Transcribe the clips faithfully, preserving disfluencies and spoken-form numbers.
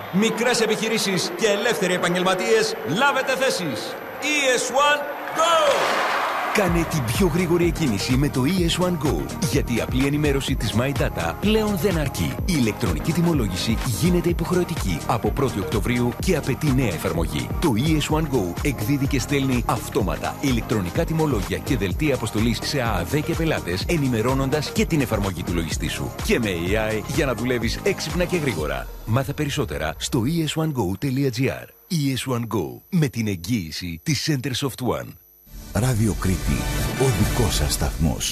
Μικρές επιχειρήσεις και ελεύθεροι επαγγελματίες, λάβετε θέσεις. ι ες one Go! Κάνε την πιο γρήγορη εκκίνηση με το ι ες one Go, γιατί η απλή ενημέρωση της My Data πλέον δεν αρκεί. Η ηλεκτρονική τιμολόγηση γίνεται υποχρεωτική από πρώτη Οκτωβρίου και απαιτεί νέα εφαρμογή. Το ι ες one Go εκδίδει και στέλνει αυτόματα ηλεκτρονικά τιμολόγια και δελτία αποστολής σε ΑΑΔ και πελάτες, ενημερώνοντας και την εφαρμογή του λογιστή σου. Και με έι άι για να δουλεύεις έξυπνα και γρήγορα. Μάθε περισσότερα στο ι ες one go τελεία τζι άρ. ι ες one Go, με την εγγύηση της Centersoft One. Ράδιο Κρήτη, ο δικός σας σταθμός.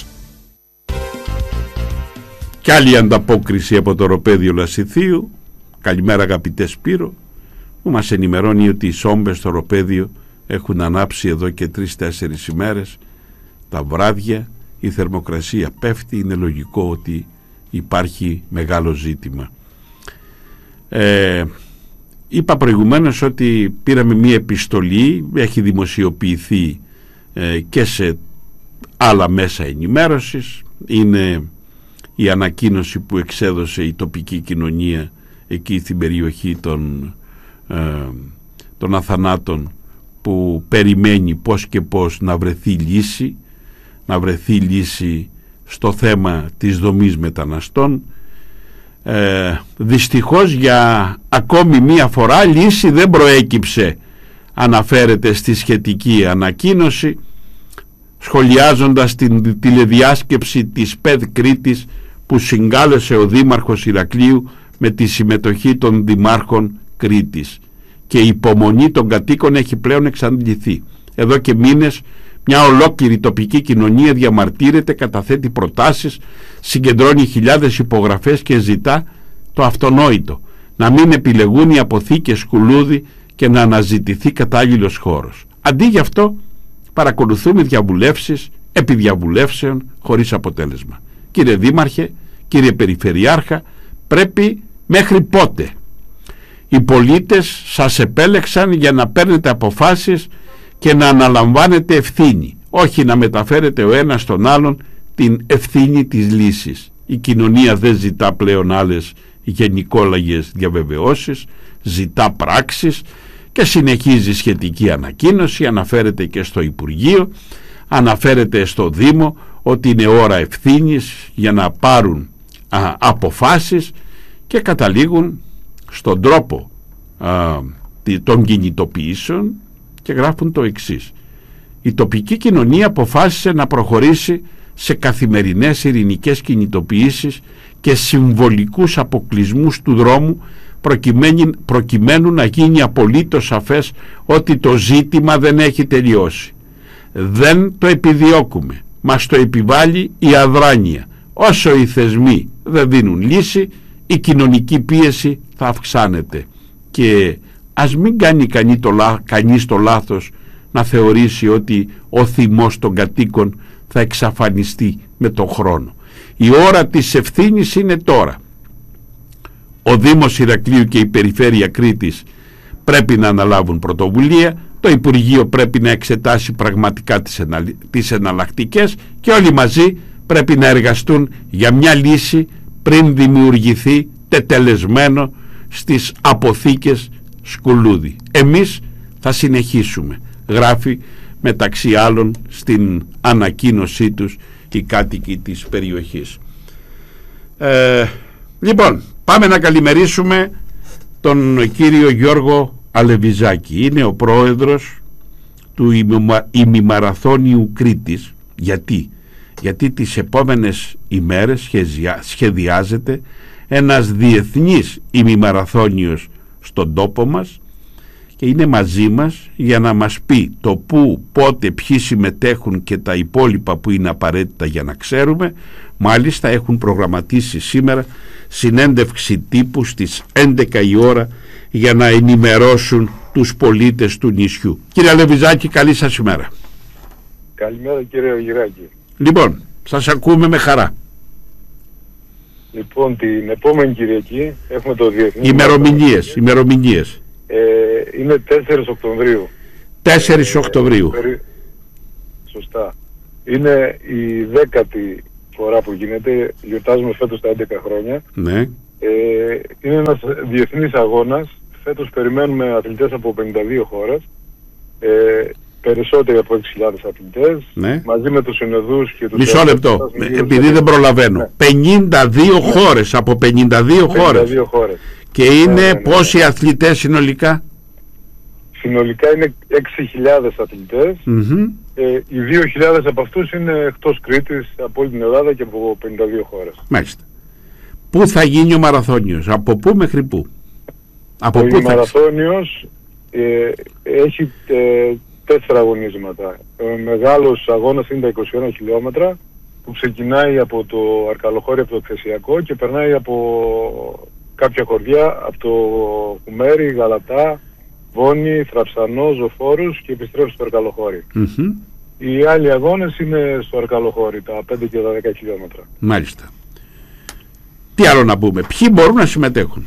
Κι άλλη ανταπόκριση από το οροπέδιο Λασιθίου. Καλημέρα αγαπητέ Σπύρο, που μας ενημερώνει ότι οι σόμπες στο οροπέδιο έχουν ανάψει εδώ και τρεις-τέσσερις ημέρες. Τα βράδια η θερμοκρασία πέφτει, είναι λογικό ότι υπάρχει μεγάλο ζήτημα. Ε, είπα προηγουμένως ότι πήραμε μία επιστολή, έχει δημοσιοποιηθεί και σε άλλα μέσα ενημέρωσης. Είναι η ανακοίνωση που εξέδωσε η τοπική κοινωνία εκεί στην περιοχή των, ε, των Αθανάτων, που περιμένει πώς και πώς να βρεθεί λύση να βρεθεί λύση στο θέμα της δομής μεταναστών. ε, δυστυχώς για ακόμη μία φορά λύση δεν προέκυψε, αναφέρεται στη σχετική ανακοίνωση, σχολιάζοντας την τηλεδιάσκεψη της ΠΕΔ Κρήτης που συγκάλεσε ο Δήμαρχος Ηρακλείου με τη συμμετοχή των Δημάρχων Κρήτης, και η υπομονή των κατοίκων έχει πλέον εξαντληθεί. Εδώ και μήνες μια ολόκληρη τοπική κοινωνία διαμαρτύρεται, καταθέτει προτάσεις, συγκεντρώνει χιλιάδες υπογραφές και ζητά το αυτονόητο: να μην επιλεγούν οι αποθήκες Σκουλούδη και να αναζητηθεί κατάλληλος χώρος. Αντί γι' αυτό παρακολουθούμε διαβουλεύσεις επί διαβουλεύσεων χωρίς αποτέλεσμα. Κύριε Δήμαρχε, κύριε Περιφερειάρχα, πρέπει μέχρι πότε? Οι πολίτες σας επέλεξαν για να παίρνετε αποφάσεις και να αναλαμβάνετε ευθύνη, όχι να μεταφέρετε ο ένας στον άλλον την ευθύνη της λύσης. Η κοινωνία δεν ζητά πλέον άλλες γενικόλαγες διαβεβαιώσεις, ζητά πράξεις, και συνεχίζει σχετική ανακοίνωση, αναφέρεται και στο Υπουργείο, αναφέρεται στο Δήμο ότι είναι ώρα ευθύνης για να πάρουν α, αποφάσεις, και καταλήγουν στον τρόπο α, των κινητοποιήσεων και γράφουν το εξής: η τοπική κοινωνία αποφάσισε να προχωρήσει σε καθημερινές ειρηνικές κινητοποιήσεις και συμβολικούς αποκλεισμούς του δρόμου, προκειμένου, προκειμένου να γίνει απολύτως σαφές ότι το ζήτημα δεν έχει τελειώσει. Δεν το επιδιώκουμε, μας το επιβάλλει η αδράνεια. Όσο οι θεσμοί δεν δίνουν λύση, η κοινωνική πίεση θα αυξάνεται, και ας μην κάνει κανεί το, κανείς το λάθος να θεωρήσει ότι ο θυμός των κατοίκων θα εξαφανιστεί με τον χρόνο. Η ώρα της ευθύνης είναι τώρα. Ο Δήμος Ηρακλείου και η Περιφέρεια Κρήτης πρέπει να αναλάβουν πρωτοβουλία, το Υπουργείο πρέπει να εξετάσει πραγματικά τις, ενα, τις εναλλακτικές, και όλοι μαζί πρέπει να εργαστούν για μια λύση πριν δημιουργηθεί τετελεσμένο στις αποθήκες Σκουλούδη. Εμείς θα συνεχίσουμε, γράφει μεταξύ άλλων στην ανακοίνωσή τους οι κάτοικοι της περιοχής. Ε, λοιπόν, πάμε να καλημερίσουμε τον κύριο Γιώργο Αλεβιζάκη. Είναι ο πρόεδρος του ημιμαραθώνιου Κρήτης. Γιατί? Γιατί τις επόμενες ημέρες σχεδιάζεται ένας διεθνής ημιμαραθώνιος στον τόπο μας, και είναι μαζί μας για να μας πει το πού, πότε, ποιοι συμμετέχουν και τα υπόλοιπα που είναι απαραίτητα για να ξέρουμε. Μάλιστα έχουν προγραμματίσει σήμερα συνέντευξη τύπου στις έντεκα η ώρα για να ενημερώσουν τους πολίτες του νησιού. Κύριε Αλεβιζάκη, καλή σας ημέρα. Καλημέρα κύριε Ογυράκη. Λοιπόν, σας ακούμε με χαρά. Λοιπόν, την επόμενη Κυριακή έχουμε το διεθνή... Ημερομηνίες, ημερομηνίες. Ε, είναι τέσσερις Οκτωβρίου. τέσσερις Οκτωβρίου. περί... Σωστά. Είναι η δέκατη φορά που γίνεται, γιορτάζουμε φέτος τα έντεκα χρόνια. Ναι. Ε, είναι ένας διεθνής αγώνας, φέτος περιμένουμε αθλητές από πενήντα δύο χώρες, ε, περισσότεροι από έξι χιλιάδες αθλητές, ναι. μαζί με τους συνοδούς και τους... Μισό λεπτό, επειδή δεν προλαβαίνω. Ναι. πενήντα δύο ναι. χώρες, από πενήντα δύο, πενήντα δύο χώρες. χώρες. Και είναι ναι, ναι, ναι. πόσοι αθλητές συνολικά? Συνολικά είναι έξι χιλιάδες αθλητές. Mm-hmm. Ε, οι δύο χιλιάδες από αυτούς είναι εκτός Κρήτης, από όλη την Ελλάδα και από πενήντα δύο χώρες. Μάλιστα. Πού θα γίνει ο μαραθώνιος, από πού μέχρι πού? Από ο πού θα... μαραθώνιος ε, έχει ε, τέσσερα αγωνίσματα. Ο μεγάλος αγώνας είναι τα είκοσι ένα χιλιόμετρα, που ξεκινάει από το Αρκαλοχώρι, από το Εκθεσιακό, και περνάει από κάποια χωριά, από το Κουμέρι, Γαλατά, Βόνη, Θραψανό, Ζωφόρους, και επιστρέφει στο Αρκαλοχώρι. Mm-hmm. Οι άλλοι αγώνες είναι στο Αρκαλοχώρι, τα πέντε και τα δέκα χιλιόμετρα. Μάλιστα. Τι άλλο να πούμε, ποιοι μπορούν να συμμετέχουν?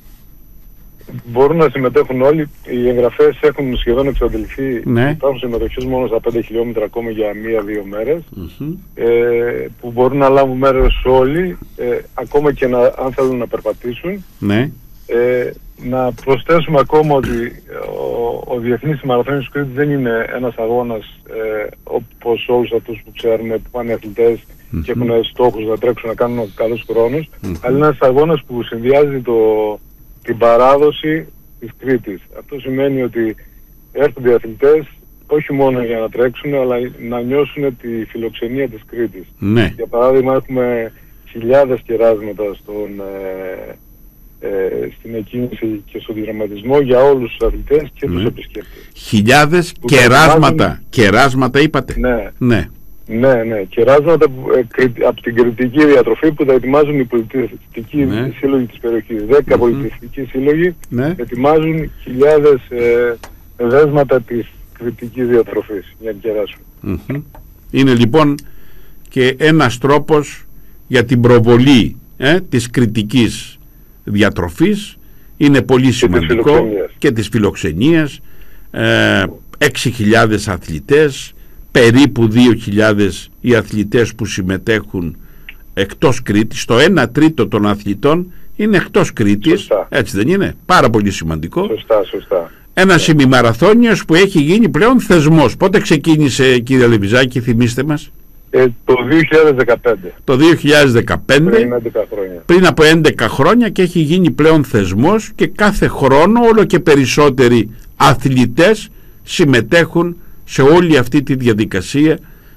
Μπορούν να συμμετέχουν όλοι. Οι εγγραφές έχουν σχεδόν εξαντληθεί. Ναι. Υπάρχουν συμμετοχές μόνο στα πέντε χιλιόμετρα ακόμα για μία-δύο μέρες. Mm-hmm. Ε, που μπορούν να λάβουν μέρος όλοι, ε, ακόμα και να, αν θέλουν να περπατήσουν. Ναι. Ε, να προσθέσουμε ακόμα ότι ο, ο Διεθνής Μαραθώνιος της Κρήτης δεν είναι ένας αγώνας ε, όπως όλους αυτούς που ξέρουμε, που πάνε αθλητές mm-hmm. και έχουν στόχους να τρέξουν, να κάνουν καλούς χρόνους, mm-hmm. αλλά είναι ένας αγώνας που συνδυάζει το, την παράδοση της Κρήτης. Αυτό σημαίνει ότι έρχονται οι αθλητές όχι μόνο για να τρέξουν, αλλά να νιώσουν τη φιλοξενία της Κρήτης. Ναι. Για παράδειγμα, έχουμε χιλιάδες κεράσματα στον... Ε, Ε, στην εκκίνηση και στον διδραματισμό για όλους τους αθλητές και ναι. τους επισκέπτες. Χιλιάδες κεράσματα. Ετοιμάζουν... Κεράσματα είπατε. Ναι. Ναι, ναι, ναι. Κεράσματα ε, από την κρητική διατροφή που τα ετοιμάζουν οι πολιτιστικοί ναι. σύλλογοι της περιοχής. Δέκα mm-hmm. πολιτιστικοί σύλλογοι ναι. ετοιμάζουν χιλιάδες ε, δέσματα της κρητικής διατροφής για να κεράσουν. Mm-hmm. Είναι λοιπόν και ένας τρόπος για την προβολή ε, της κρητικής διατροφής. Είναι πολύ σημαντικό, και της φιλοξενίας. ε, έξι χιλιάδες αθλητές, περίπου δύο χιλιάδες οι αθλητές που συμμετέχουν εκτός Κρήτης. Το ένα τρίτο των αθλητών είναι εκτός Κρήτης. Σωστά. Έτσι δεν είναι? Πάρα πολύ σημαντικό. Σωστά, σωστά. Ένας yeah. ημιμαραθώνιος που έχει γίνει πλέον θεσμός. Πότε ξεκίνησε, κύριε Λεβιζάκη, θυμίστε μας? Ε, το δύο χιλιάδες δεκαπέντε. Το δύο χιλιάδες δεκαπέντε, πριν έντεκα χρόνια. Πριν από έντεκα χρόνια, και έχει γίνει πλέον θεσμός, και κάθε χρόνο όλο και περισσότεροι αθλητές συμμετέχουν σε όλη αυτή τη διαδικασία,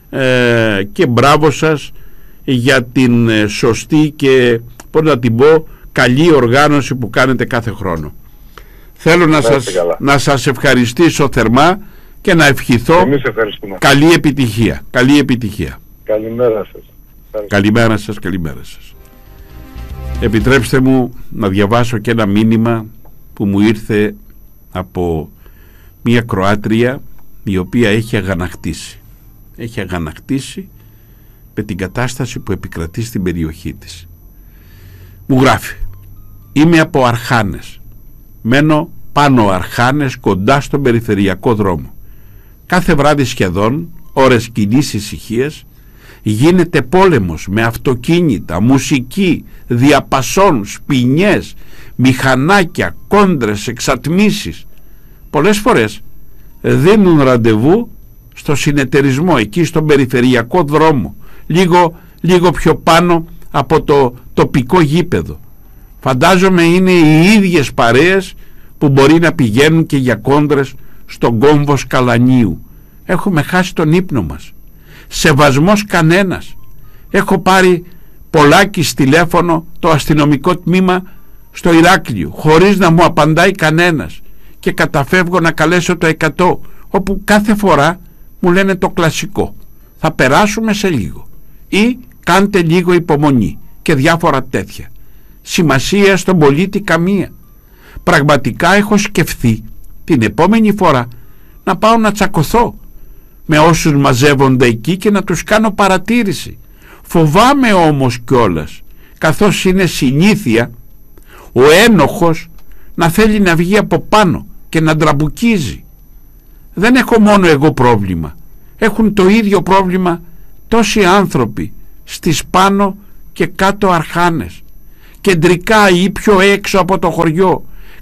ε, και μπράβο σας για την ε, σωστή και, πώς να την πω, καλή οργάνωση που κάνετε κάθε χρόνο. Θέλω να σας, να σας ευχαριστήσω θερμά και να ευχηθώ καλή επιτυχία. Καλή επιτυχία. Καλημέρα σας. Καλημέρα σας, καλημέρα σας. Επιτρέψτε μου να διαβάσω και ένα μήνυμα που μου ήρθε από μια Κροάτρια, η οποία έχει αγανακτήσει. Έχει αγανακτήσει με την κατάσταση που επικρατεί στην περιοχή της. Μου γράφει: είμαι από Αρχάνες. Μένω πάνω Αρχάνες, κοντά στον περιφερειακό δρόμο. Κάθε βράδυ σχεδόν, ώρες κοινής ησυχίας, γίνεται πόλεμος με αυτοκίνητα, μουσική, διαπασών, σπινιές, μηχανάκια, κόντρες, εξατμίσεις. Πολλές φορές δίνουν ραντεβού στο συνεταιρισμό, εκεί στον περιφερειακό δρόμο, λίγο, λίγο πιο πάνω από το τοπικό γήπεδο. Φαντάζομαι είναι οι ίδιες παρέες που μπορεί να πηγαίνουν και για κόντρες στον κόμβο Σκαλανίου. Έχουμε χάσει τον ύπνο μας. Σεβασμός κανένας. Έχω πάρει πολλάκις τηλέφωνο το αστυνομικό τμήμα στο Ηράκλειο, χωρίς να μου απαντάει κανένας, και καταφεύγω να καλέσω το εκατό, όπου κάθε φορά μου λένε το κλασικό: θα περάσουμε σε λίγο, ή κάντε λίγο υπομονή, και διάφορα τέτοια. Σημασία στον πολίτη καμία. Πραγματικά έχω σκεφτεί την επόμενη φορά να πάω να τσακωθώ με όσους μαζεύονται εκεί και να τους κάνω παρατήρηση. Φοβάμαι όμως κιόλας, καθώς είναι συνήθεια ο ένοχος να θέλει να βγει από πάνω και να ντραμπουκίζει. Δεν έχω μόνο εγώ πρόβλημα. Έχουν το ίδιο πρόβλημα τόσοι άνθρωποι στις πάνω και κάτω Αρχάνες, κεντρικά ή πιο έξω από το χωριό,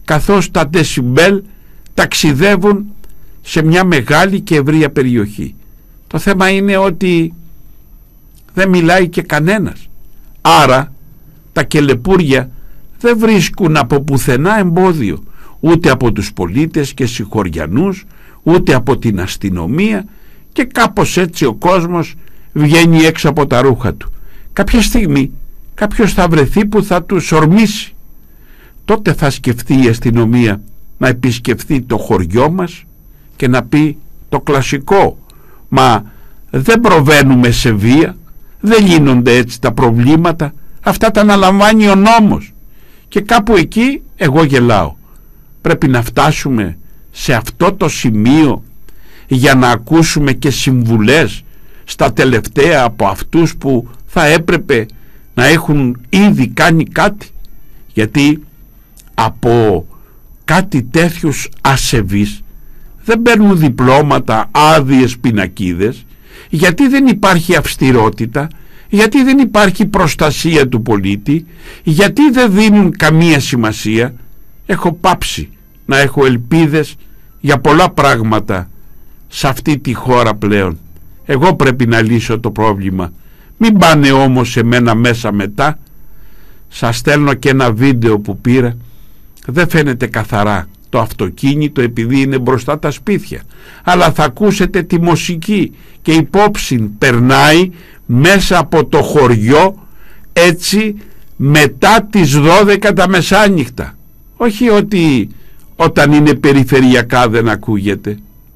καθώς τα δεσιμπέλ ταξιδεύουν σε μια μεγάλη και ευρεία περιοχή. Το θέμα είναι ότι δεν μιλάει και κανένας. Άρα τα κελεπούρια δεν βρίσκουν από πουθενά εμπόδιο, ούτε από τους πολίτες και συγχωριανούς, ούτε από την αστυνομία, και κάπως έτσι ο κόσμος βγαίνει έξω από τα ρούχα του. Κάποια στιγμή κάποιος θα βρεθεί που θα του ορμήσει. Τότε θα σκεφτεί η αστυνομία να επισκεφθεί το χωριό μας και να πει το κλασικό: μα δεν προβαίνουμε σε βία, δεν γίνονται έτσι τα προβλήματα, αυτά τα αναλαμβάνει ο νόμος. Και κάπου εκεί εγώ γελάω. Πρέπει να φτάσουμε σε αυτό το σημείο για να ακούσουμε και συμβουλές στα τελευταία από αυτούς που θα έπρεπε να έχουν ήδη κάνει κάτι? Γιατί από κάτι τέτοιους ασεβείς δεν παίρνουν διπλώματα, άδειες, πινακίδες, γιατί δεν υπάρχει αυστηρότητα, γιατί δεν υπάρχει προστασία του πολίτη, γιατί δεν δίνουν καμία σημασία. Έχω πάψει να έχω ελπίδες για πολλά πράγματα σε αυτή τη χώρα πλέον. Εγώ πρέπει να λύσω το πρόβλημα. Μην πάνε όμως σε μένα μέσα μετά. Σας στέλνω και ένα βίντεο που πήρα. Δεν φαίνεται καθαρά το αυτοκίνητο επειδή είναι μπροστά τα σπίτια, αλλά θα ακούσετε τη μουσική και υπόψη περνάει μέσα από το χωριό, έτσι μετά τις δώδεκα τα μεσάνυχτα. Όχι ότι όταν είναι περιφερειακά δεν ακούγεται.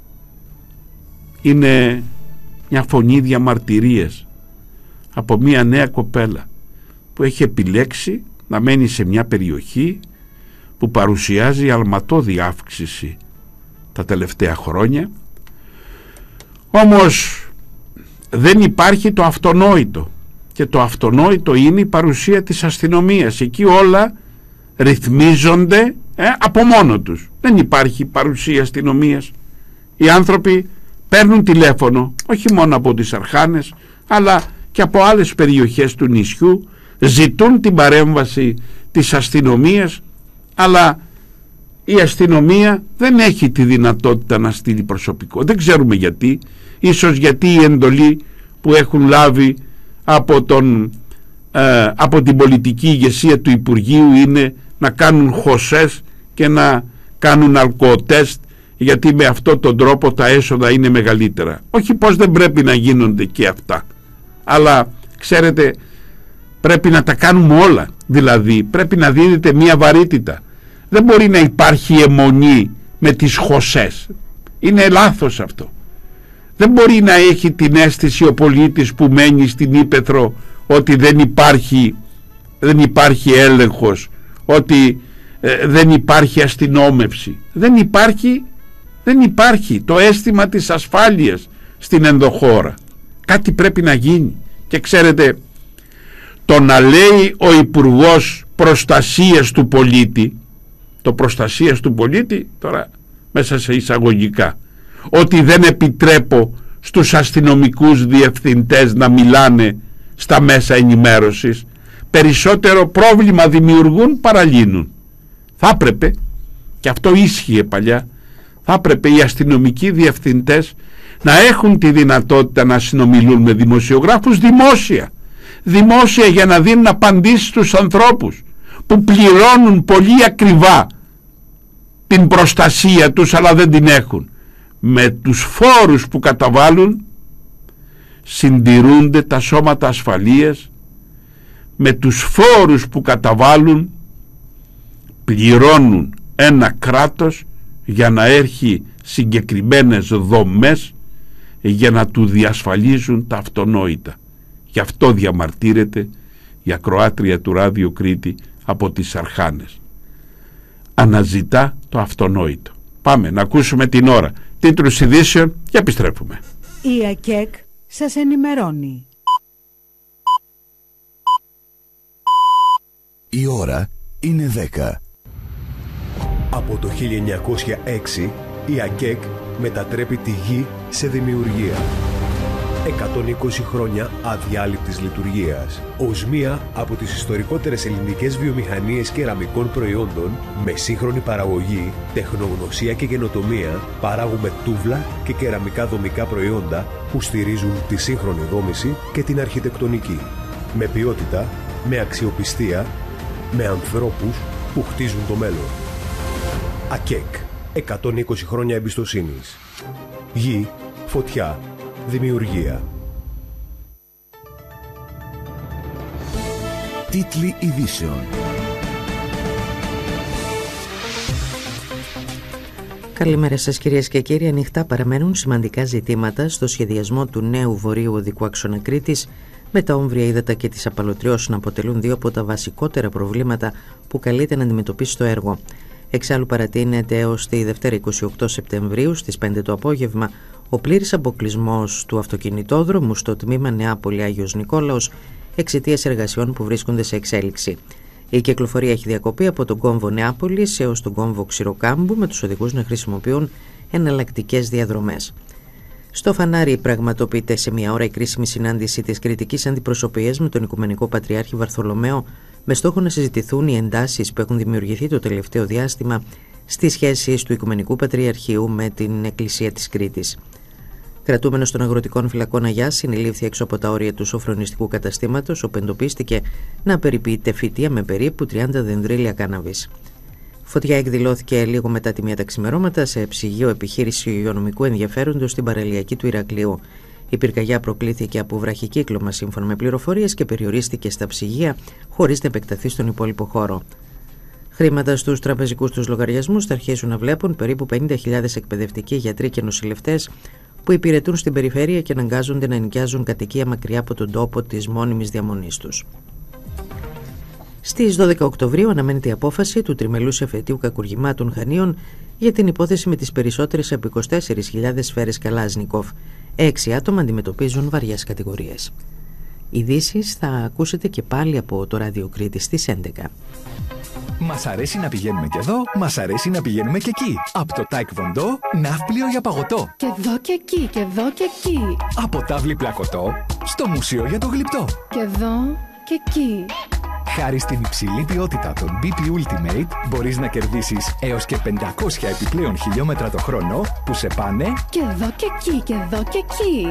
Είναι μια φωνή διαμαρτυρίες από μια νέα κοπέλα που έχει επιλέξει να μένει σε μια περιοχή που παρουσιάζει αλματώδη αύξηση τα τελευταία χρόνια. Όμως δεν υπάρχει το αυτονόητο, και το αυτονόητο είναι η παρουσία της αστυνομίας. Εκεί όλα ρυθμίζονται ε, από μόνο τους. Δεν υπάρχει παρουσία αστυνομίας. Οι άνθρωποι παίρνουν τηλέφωνο όχι μόνο από τις Αρχάνες αλλά και από άλλες περιοχές του νησιού, ζητούν την παρέμβαση της αστυνομίας, αλλά η αστυνομία δεν έχει τη δυνατότητα να στείλει προσωπικό. Δεν ξέρουμε γιατί. Ίσως γιατί η εντολή που έχουν λάβει από, τον, ε, από την πολιτική ηγεσία του Υπουργείου είναι να κάνουν χωσές και να κάνουν αλκοοτέστ, γιατί με αυτόν τον τρόπο τα έσοδα είναι μεγαλύτερα. Όχι πως δεν πρέπει να γίνονται και αυτά, αλλά ξέρετε, πρέπει να τα κάνουμε όλα. Δηλαδή πρέπει να δίνεται μία βαρύτητα. Δεν μπορεί να υπάρχει αιμονή με τις χωσές. Είναι λάθος αυτό. Δεν μπορεί να έχει την αίσθηση ο πολίτης που μένει στην Ύπαιθρο ότι δεν υπάρχει, δεν υπάρχει έλεγχος, ότι ε, δεν υπάρχει αστυνόμευση. Δεν υπάρχει, δεν υπάρχει το αίσθημα της ασφάλειας στην ενδοχώρα. Κάτι πρέπει να γίνει. Και ξέρετε, το να λέει ο Υπουργός Προστασίας του Πολίτη, το προστασίας του πολίτη τώρα μέσα σε εισαγωγικά, ότι δεν επιτρέπω στους αστυνομικούς διευθυντές να μιλάνε στα μέσα ενημέρωσης, περισσότερο πρόβλημα δημιουργούν παρά λύνουν. Θα έπρεπε, και αυτό ίσχυε παλιά, θα έπρεπε οι αστυνομικοί διευθυντές να έχουν τη δυνατότητα να συνομιλούν με δημοσιογράφους δημόσια, δημόσια για να δίνουν απαντήσεις στους ανθρώπους που πληρώνουν πολύ ακριβά την προστασία τους αλλά δεν την έχουν. Με τους φόρους που καταβάλουν συντηρούνται τα σώματα ασφαλείας, με τους φόρους που καταβάλουν πληρώνουν ένα κράτος για να έχει συγκεκριμένες δομές για να του διασφαλίζουν τα αυτονόητα. Γι' αυτό διαμαρτύρεται η ακροάτρια του Ράδιο Κρήτη από τις Αρχάνες. Αναζητά το αυτονόητο. Πάμε να ακούσουμε την ώρα. Τίτλους ειδήσεων και επιστρέφουμε. Η ΑΚΕΚ σας ενημερώνει. Η ώρα είναι δέκα. Από το χίλια εννιακόσια έξι η ΑΚΕΚ μετατρέπει τη γη σε δημιουργία. εκατόν είκοσι χρόνια αδιάλειπτης λειτουργίας. Ως μία από τις ιστορικότερες ελληνικές βιομηχανίες κεραμικών προϊόντων, με σύγχρονη παραγωγή, τεχνογνωσία και καινοτομία, παράγουμε τούβλα και κεραμικά δομικά προϊόντα που στηρίζουν τη σύγχρονη δόμηση και την αρχιτεκτονική. Με ποιότητα, με αξιοπιστία, με ανθρώπους που χτίζουν το μέλλον. ΑΚΕΚ. εκατόν είκοσι χρόνια εμπιστοσύνης. Γη, φωτιά, δημιουργία. Τίτλοι ειδήσεων. Καλημέρα σας κυρίες και κύριοι. Ανοιχτά παραμένουν σημαντικά ζητήματα στο σχεδιασμό του νέου βορείου οδικού άξονα Κρήτης, με τα όμβρια ύδατα και τις απαλωτριώσεις να αποτελούν δύο από τα βασικότερα προβλήματα που καλείται να αντιμετωπίσει το έργο. Εξάλλου παρατείνεται έως τη Δευτέρα είκοσι οκτώ Σεπτεμβρίου στις πέντε το απόγευμα ο πλήρης αποκλεισμός του αυτοκινητόδρομου στο τμήμα Νεάπολη Άγιος Νικόλαος εξαιτίας εργασιών που βρίσκονται σε εξέλιξη. Η κυκλοφορία έχει διακοπεί από τον κόμβο Νεάπολης έως τον κόμβο Ξηροκάμπου, με τους οδηγούς να χρησιμοποιούν εναλλακτικές διαδρομές. Στο Φανάρι πραγματοποιείται σε μια ώρα η κρίσιμη συνάντηση της κριτικής αντιπροσωπείας με τον Οικουμενικό Πατριάρχη Βαρθολομαίο, με στόχο να συζητηθούν οι εντάσεις που έχουν δημιουργηθεί το τελευταίο διάστημα στις σχέσεις του Οικουμενικού Πατριαρχείου με την Εκκλησία της Κρήτης. Κρατούμενος των αγροτικών φυλακών Αγιάς συνελήφθη έξω από τα όρια του σοφρονιστικού καταστήματος, όπου εντοπίστηκε να περιποιείται φυτεία με περίπου τριάντα δενδρύλια κάναβης. Φωτιά εκδηλώθηκε λίγο μετά τη μία τα ξημερώματα σε ψυγείο επιχείρηση υγειονομικού ενδιαφέροντος στην παραλιακή του Ηρακλείου. Η πυρκαγιά προκλήθηκε από βραχικύκλωμα σύμφωνα με πληροφορίες και περιορίστηκε στα ψυγεία χωρίς να επεκταθεί στον υπόλοιπο χώρο. Χρήματα στους τραπεζικούς τους λογαριασμούς θα αρχίσουν να βλέπουν περίπου πενήντα χιλιάδες εκπαιδευτικοί, γιατροί και νοσηλευτές που υπηρετούν στην περιφέρεια και αναγκάζονται να ενοικιάζουν κατοικία μακριά από τον τόπο της μόνιμης διαμονής τους. Στις δώδεκα Οκτωβρίου αναμένεται η απόφαση του Τριμελούς Εφετείου Κακουργημάτων Χανίων για την υπόθεση με τις περισσότερες από είκοσι τέσσερις χιλιάδες σφαίρες Καλάζνικοφ. Έξι άτομα αντιμετωπίζουν βαριές κατηγορίες. Ειδήσεις θα ακούσετε και πάλι από το Ράδιο Κρήτη στις έντεκα. Μας αρέσει να πηγαίνουμε και εδώ, μας αρέσει να πηγαίνουμε και εκεί. Από το Taekwondo, ναύπλιο για παγωτό. Και εδώ και εκεί, και εδώ και εκεί. Από τάβλη πλακωτό, στο μουσείο για το γλυπτό. Και εδώ και εκεί. Χάρη στην υψηλή ποιότητα των μπι πι Ultimate, μπορείς να κερδίσεις έως και πεντακόσια επιπλέον χιλιόμετρα το χρόνο που σε πάνε και εδώ και εκεί, και εδώ και εκεί.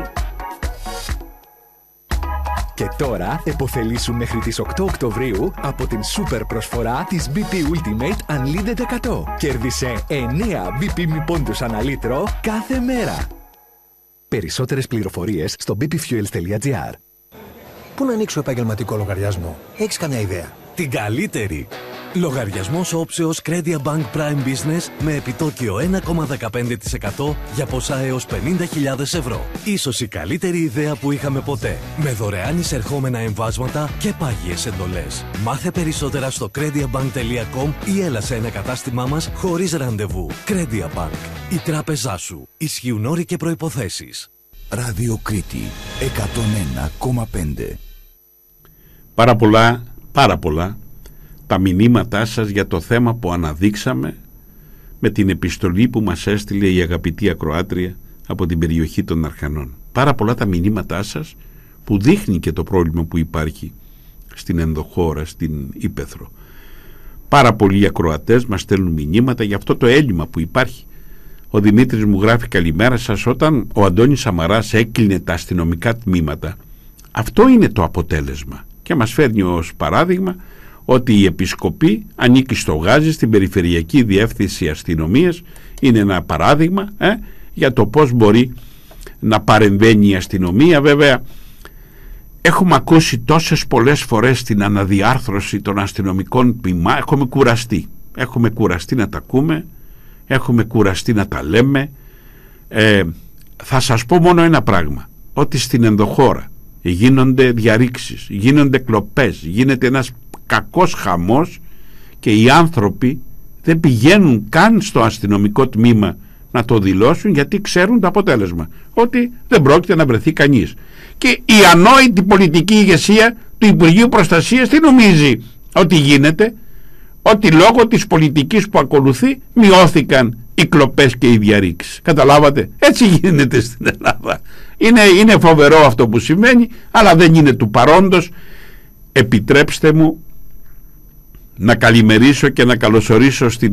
Και τώρα επωφελήσου μέχρι τις οκτώ Οκτωβρίου από την σούπερ προσφορά της μπι πι Ultimate Unlimited εκατό. Κέρδισε εννέα μπι πι μη πόντους ανά λίτρο κάθε μέρα. Περισσότερες πληροφορίες στο μπι πι fuels τελεία τζι άρ. Πού να ανοίξω επαγγελματικό λογαριασμό? Έχεις καμιά ιδέα? Την καλύτερη! Λογαριασμός όψεως Credia Bank Prime Business με επιτόκιο ένα κόμμα δεκαπέντε τοις εκατό για ποσά έως πενήντα χιλιάδες ευρώ. Ίσως η καλύτερη ιδέα που είχαμε ποτέ. Με δωρεάν εισερχόμενα εμβάσματα και πάγιες εντολές. Μάθε περισσότερα στο crediabank τελεία com ή έλα σε ένα κατάστημά μας χωρίς ραντεβού. Credia Bank. Η τράπεζά σου. Ισχύουν όροι και προϋποθέσεις. Ράδιο Κρήτη εκατόν ένα κόμμα πέντε. Πάρα πολλά, πάρα πολλά τα μηνύματά σας για το θέμα που αναδείξαμε με την επιστολή που μας έστειλε η αγαπητή ακροάτρια από την περιοχή των Αρχανών. Πάρα πολλά τα μηνύματά σας που δείχνει και το πρόβλημα που υπάρχει στην ενδοχώρα, στην Ήπεθρο. Πάρα πολλοί ακροατές μας στέλνουν μηνύματα για αυτό το έλλειμμα που υπάρχει. Ο Δημήτρης μου γράφει: καλημέρα σας, όταν ο Αντώνης Σαμαράς έκλεινε τα αστυνομικά τμήματα, αυτό είναι το αποτέλεσμα. Και μας φέρνει ως παράδειγμα ότι η Επισκοπή ανήκει στο Γάζι, στην Περιφερειακή Διεύθυνση Αστυνομίας. Είναι ένα παράδειγμα ε, για το πώς μπορεί να παρεμβαίνει η αστυνομία. Βέβαια έχουμε ακούσει τόσες πολλές φορές την αναδιάρθρωση των αστυνομικών ποιμά, έχουμε κουραστεί έχουμε κουραστεί να τα ακούμε, έχουμε κουραστεί να τα λέμε. ε, θα σας πω μόνο ένα πράγμα, ότι στην ενδοχώρα γίνονται διαρρήξεις, γίνονται κλοπές, γίνεται ένας κακός χαμός και οι άνθρωποι δεν πηγαίνουν καν στο αστυνομικό τμήμα να το δηλώσουν, γιατί ξέρουν το αποτέλεσμα, ότι δεν πρόκειται να βρεθεί κανείς. Και η ανόητη πολιτική ηγεσία του Υπουργείου Προστασίας τι νομίζει ότι γίνεται? Ότι λόγω της πολιτικής που ακολουθεί μειώθηκαν οι κλοπές και οι διαρρήξεις. Καταλάβατε? Έτσι γίνεται στην Ελλάδα. Είναι, είναι φοβερό αυτό που συμβαίνει, αλλά δεν είναι του παρόντος. Επιτρέψτε μου να καλημερίσω και να καλωσορίσω στην